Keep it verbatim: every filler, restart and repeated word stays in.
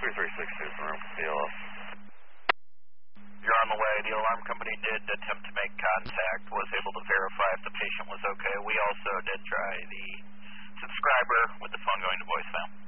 three three six two from C L S. You're on the way. The alarm company did attempt to make contact, was able to verify if the patient was okay. We also did try the subscriber with the phone going to voicemail.